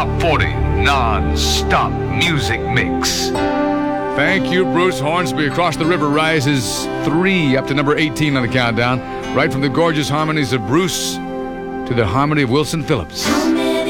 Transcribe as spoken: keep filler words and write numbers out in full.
Top forty non-stop music mix. Thank you, Bruce Hornsby. Across the River rises three up to number eighteen on the countdown. Right from the gorgeous harmonies of Bruce to the harmony of Wilson Phillips.